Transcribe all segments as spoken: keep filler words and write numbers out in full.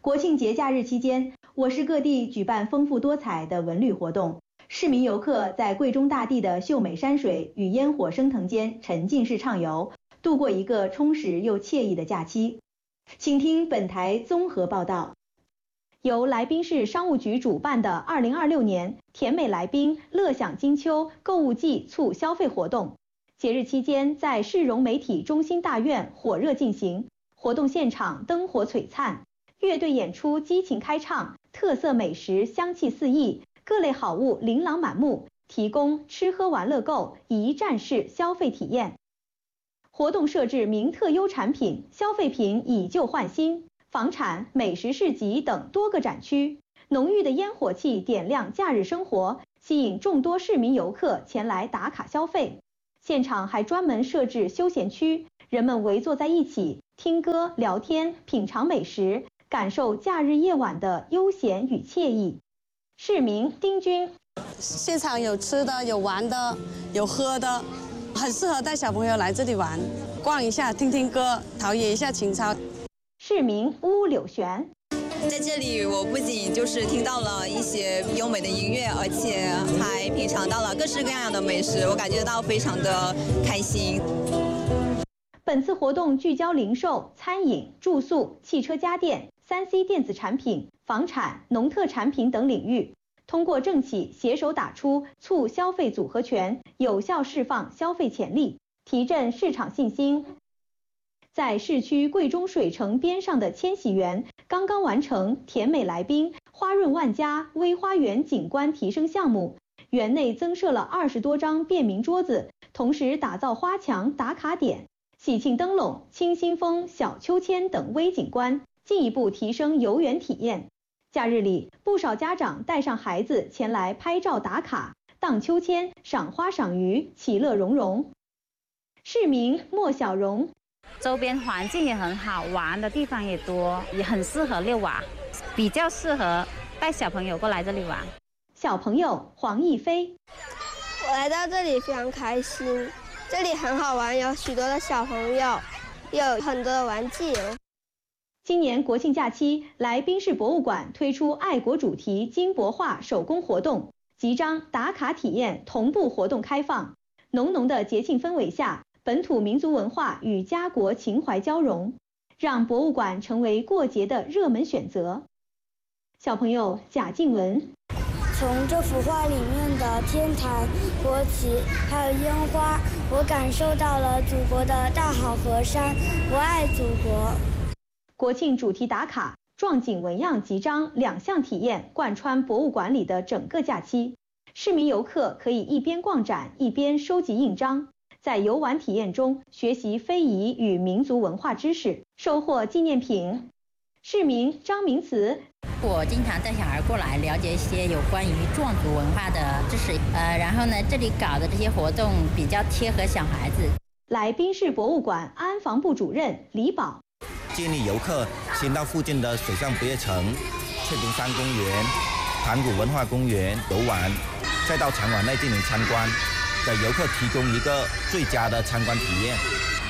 国庆节假日期间，我市各地举办丰富多彩的文旅活动，市民游客在贵中大地的秀美山水与烟火升腾间沉浸式畅游，度过一个充实又惬意的假期。请听本台综合报道。由来宾市商务局主办的二零二六年甜美来宾乐享金秋购物季促消费活动，节日期间在市容媒体中心大院火热进行，活动现场灯火璀璨，乐队演出激情开唱，特色美食香气四溢，各类好物琳琅满目，提供吃喝玩乐购一站式消费体验。活动设置名特优产品、消费品以旧换新、房产、美食市集等多个展区，浓郁的烟火气点亮假日生活，吸引众多市民游客前来打卡消费。现场还专门设置休闲区，人们围坐在一起听歌、聊天、品尝美食，感受假日夜晚的悠闲与惬意。市民丁军， 现场有吃的、有玩的、有喝的，很适合带小朋友来这里玩，逛一下、听听歌、陶冶一下情操。 市民乌柳璇， 在这里我不仅就是听到了一些优美的音乐，而且还品尝到了各式各样的美食，我感觉到非常的开心。 本次活动聚焦零售、餐饮、住宿、汽车家电、三 C 电子产品、房产、农特产品等领域，通过政企携手打出促消费组合拳，有效释放消费潜力，提振市场信心。在市区贵中水城边上的千禧园，刚刚完成甜美来宾、花润万家微花园景观提升项目，园内增设了二十多张便民桌子，同时打造花墙打卡点、喜庆灯笼、清新风、小秋千等微景观，进一步提升游园体验。假日里，不少家长带上孩子前来拍照打卡、荡秋千、赏花赏鱼，其乐融融。市民莫小荣， 周边环境也很好，玩的地方也多，也很适合遛娃，比较适合带小朋友过来这里玩。 小朋友黄逸飞， 我来到这里非常开心，这里很好玩，有许多的小朋友，也有很多的玩具。 今年国庆假期，来宾市博物馆推出爱国主题金箔画手工活动，即将打卡体验同步活动开放。浓浓的节庆氛围下，本土民族文化与家国情怀交融，让博物馆成为过节的热门选择。小朋友贾静雯， 从这幅画里面的天坛、国旗还有烟花，我感受到了祖国的大好河山，我爱祖国。 国庆主题打卡、壮景纹样集章两项体验贯穿博物馆里的整个假期，市民游客可以一边逛展一边收集印章，在游玩体验中学习非遗与民族文化知识，收获纪念品。市民张明慈， 我经常带小孩过来了解一些有关于壮族文化的知识，呃，然后呢，这里搞的这些活动比较贴合小孩子。 来宾市博物馆安防部主任李宝， 建议游客先到附近的水上不夜城、翠屏山公园、盘古文化公园游玩，再到场馆内进行参观，给游客提供一个最佳的参观体验。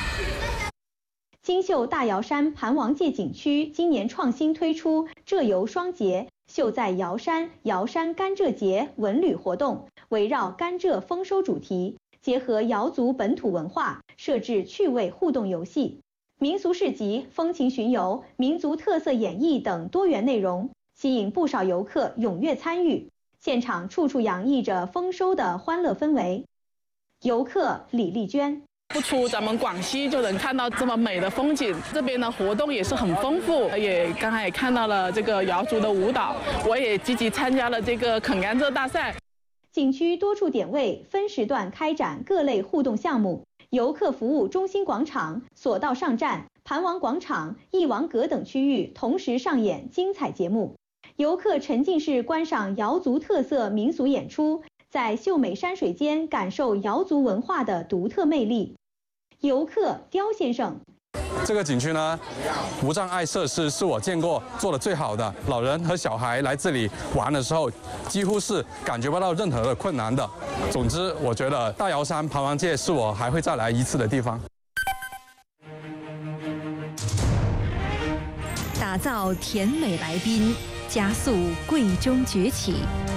金秀大瑶山盘王界景区今年创新推出浙游双节、秀在瑶山瑶山甘蔗节文旅活动，围绕甘蔗丰收主题，结合瑶族本土文化，设置趣味互动游戏、民俗市集、风情巡游、民族特色演绎等多元内容，吸引不少游客踊跃参与。现场处处洋溢着丰收的欢乐氛围。游客李丽娟， 不出咱们广西就能看到这么美的风景，这边的活动也是很丰富，也刚才也看到了这个瑶族的舞蹈，我也积极参加了这个啃甘蔗大赛。 景区多处点位分时段开展各类互动项目，游客服务中心广场、索道上站、盘王广场、翼王阁等区域同时上演精彩节目，游客沉浸式观赏瑶族特色民俗演出，在秀美山水间感受瑶族文化的独特魅力。游客刁先生， 这个景区呢，无障碍设施是我见过做的最好的，老人和小孩来这里玩的时候，几乎是感觉不到任何的困难的。总之，我觉得大瑶山盘王界是我还会再来一次的地方。 打造甜美来宾，加速贵中崛起。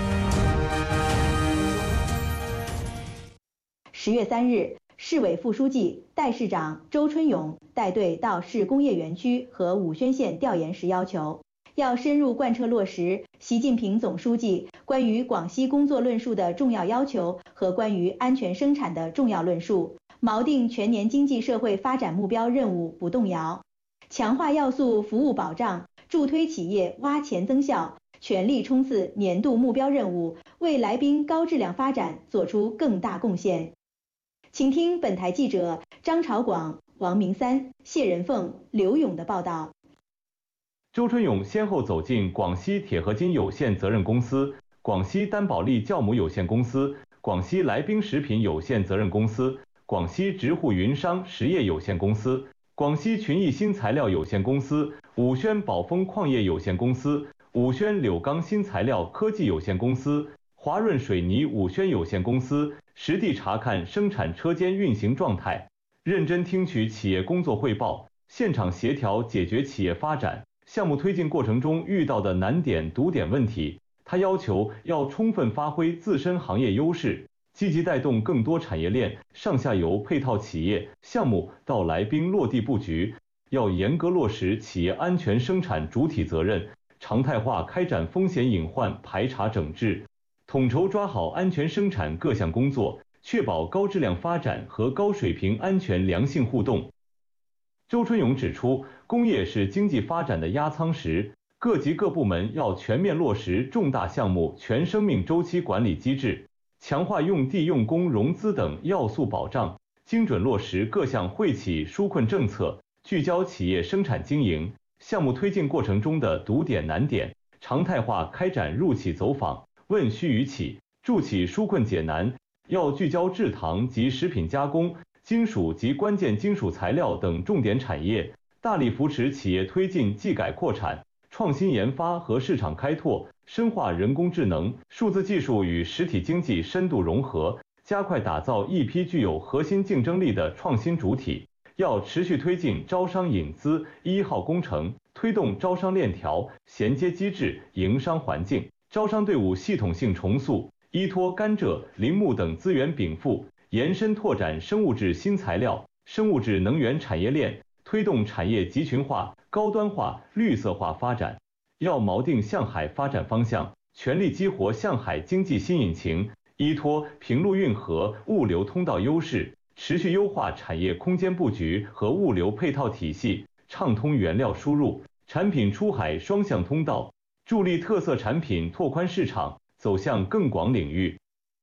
十月三日，市委副书记、代市长周春勇带队到市工业园区和武宣县调研时要求，要深入贯彻落实习近平总书记关于广西工作论述的重要要求和关于安全生产的重要论述，锚定全年经济社会发展目标任务不动摇，强化要素服务保障，助推企业挖潜增效，全力冲刺年度目标任务，为来宾高质量发展做出更大贡献。请听本台记者张朝广、王明三、谢仁凤、刘勇的报道。 周春勇先后走进广西铁合金有限责任公司、广西丹宝利酵母有限公司、广西来宾食品有限责任公司、广西直沪云商实业有限公司、广西群益新材料有限公司、武宣宝丰矿业有限公司、武宣柳钢新材料科技有限公司、华润水泥武宣有限公司，实地查看生产车间运行状态，认真听取企业工作汇报，现场协调解决企业发展项目推进过程中遇到的难点、堵点问题。他要求要充分发挥自身行业优势，积极带动更多产业链上下游配套企业项目到来宾落地布局，要严格落实企业安全生产主体责任，常态化开展风险隐患排查整治，统筹抓好安全生产各项工作，确保高质量发展和高水平安全良性互动。周春勇指出，工业是经济发展的压舱石，各级各部门要全面落实重大项目全生命周期管理机制，强化用地用工融资等要素保障，精准落实各项惠企纾困政策，聚焦企业生产经营项目推进过程中的堵点难点，常态化开展入企走访、问需于企、助企纾困解难，要聚焦制糖及食品加工、金属及关键金属材料等重点产业，大力扶持企业推进技改扩产、创新研发和市场开拓，深化人工智能、数字技术与实体经济深度融合，加快打造一批具有核心竞争力的创新主体。要持续推进招商引资一号工程，推动招商链条、衔接机制、营商环境、招商队伍系统性重塑，依托甘蔗、林木等资源禀赋，延伸拓展生物质新材料、生物质能源产业链，推动产业集群化、高端化、绿色化发展。要锚定向海发展方向，全力激活向海经济新引擎，依托平陆运河物流通道优势，持续优化产业空间布局和物流配套体系，畅通原料输入、产品出海双向通道，助力特色产品拓宽市场，走向更广领域。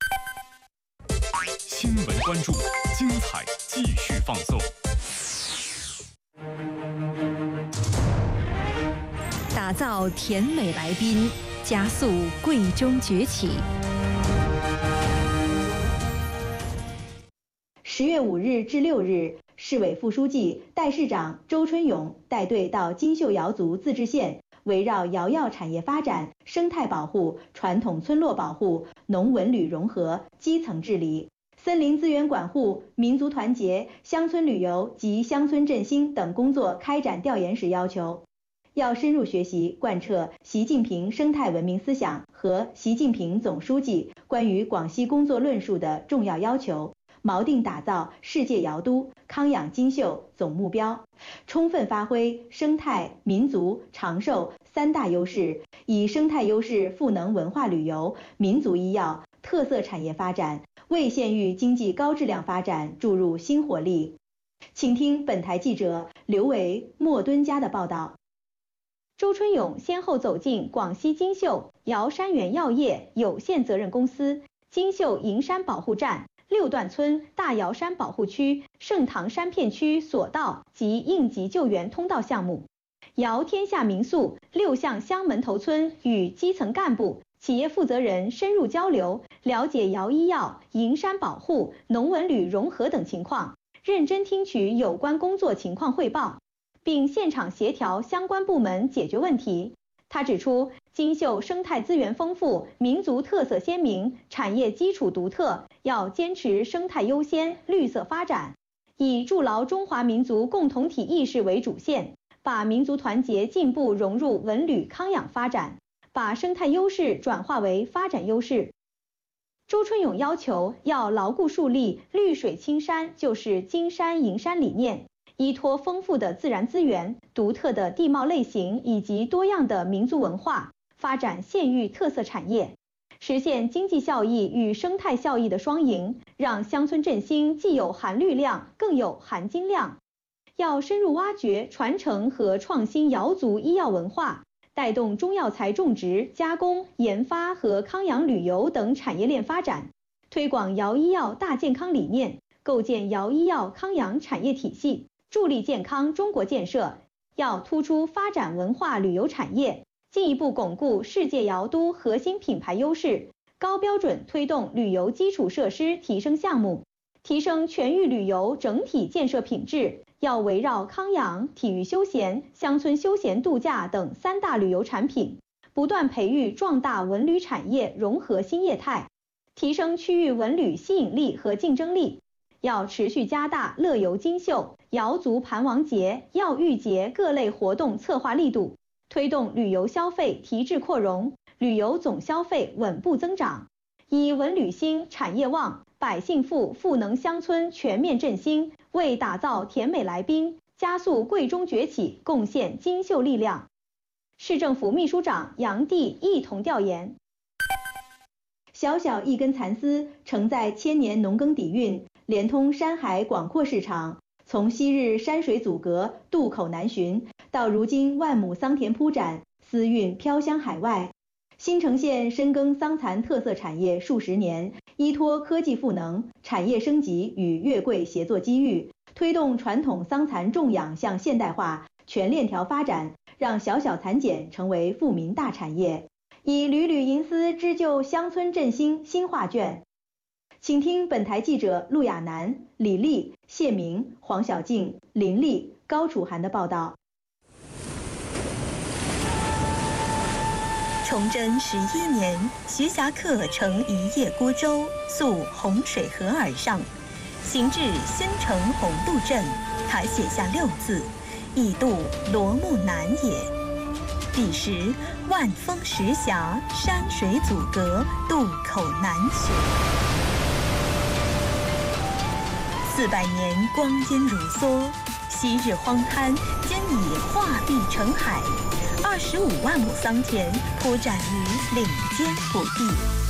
新闻关注，精彩继续放送。 打造甜美来宾，加速贵中崛起。 十月五日至六日，市委副书记、代市长周春勇带队到金秀瑶族自治县，围绕瑶瑶产业发展、生态保护、传统村落保护、农文旅融合、基层治理、森林资源管护、民族团结、乡村旅游及乡村振兴等工作开展调研时要求，要深入学习贯彻习近平生态文明思想和习近平总书记关于广西工作论述的重要要求，锚定打造世界瑶都、康养金秀总目标，充分发挥生态、民族、长寿三大优势，以生态优势赋能文化旅游、民族医药、特色产业发展，为县域经济高质量发展注入新活力。请听本台记者刘维、莫敦佳的报道。 周春勇先后走进广西金秀瑶山园药业有限责任公司、金秀银山保护站、六段村大瑶山保护区、盛唐山片区索道及应急救援通道项目，瑶天下民宿六巷乡门头村与基层干部、企业负责人深入交流，了解瑶医药、银山保护、农文旅融合等情况，认真听取有关工作情况汇报，并现场协调相关部门解决问题。他指出，金秀生态资源丰富，民族特色鲜明，产业基础独特，要坚持生态优先、绿色发展，以筑牢中华民族共同体意识为主线， 把民族团结进步融入文旅康养发展，把生态优势转化为发展优势。周春勇要求要牢固树立绿水青山就是金山银山理念，依托丰富的自然资源、独特的地貌类型以及多样的民族文化，发展县域特色产业，实现经济效益与生态效益的双赢，让乡村振兴既有含绿量，更有含金量。要深入挖掘、传承和创新瑶族医药文化，带动中药材种植、加工、研发和康养旅游等产业链发展，推广瑶医药大健康理念，构建瑶医药康养产业体系，助力健康中国建设。要突出发展文化旅游产业，进一步巩固世界瑶都核心品牌优势，高标准推动旅游基础设施提升项目，提升全域旅游整体建设品质。要围绕康养、体育休闲、乡村休闲度假等三大旅游产品，不断培育壮大文旅产业融合新业态，提升区域文旅吸引力和竞争力。要持续加大乐游金秀、瑶族盘王节、耀玉节各类活动策划力度，推动旅游消费提质扩容，旅游总消费稳步增长，以文旅兴、产业旺、百姓富、赋能乡村全面振兴，为打造甜美来宾、加速贵中崛起贡献金秀力量。市政府秘书长杨帝一同调研。小小一根蚕丝，承载千年农耕底蕴，连通山海广阔市场。从昔日山水阻隔、渡口难寻，到如今万亩桑田铺展，丝韵飘香海外。新城县深耕桑蚕特色产业数十年，依托科技赋能、产业升级与粤贵协作机遇，推动传统桑蚕种养向现代化、全链条发展，让小小蚕茧成为富民大产业，以缕缕银丝织就乡村振兴新画卷。请听本台记者陆亚楠、李丽、谢明、黄小静、林丽、高楚涵的报道。 崇祯十一年，徐霞客乘一叶孤舟，溯洪水河而上，行至宣城洪渡镇，还写下六字：“已渡罗幕南也。”彼时万峰石峡，山水阻隔，渡口难寻。四百年光阴如梭，昔日荒滩今已化碧成海。二十五万亩桑田铺展于岭间土地。